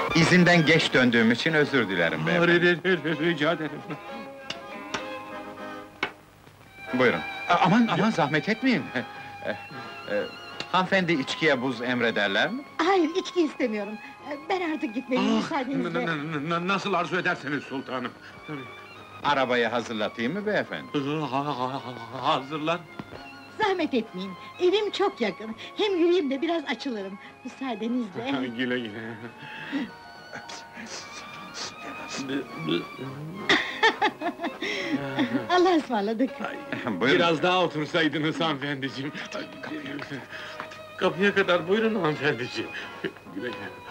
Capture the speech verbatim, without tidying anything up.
İzinden geç döndüğüm için özür dilerim beyefendi. Rica ederim. Buyurun. A- Aman aman zahmet etmeyin. Eh, eh, Hanımefendi içkiye buz emrederler mi? Hayır, içki istemiyorum. Ben artık gitmeliyim, müsaadenizle. Nasıl arzu ederseniz sultanım. Arabayı hazırlatayım mı beyefendi? Hazırlan. Zahmet etmeyin, evim çok yakın. Hem yürüyeyim de biraz açılırım. Müsaadenizle. Güle güle. Allah'a ısmarladık. Buyurun. Biraz daha otursaydınız hanımefendiciğim. Kapıya kadar buyurun hanımefendiciğim. Güle güle.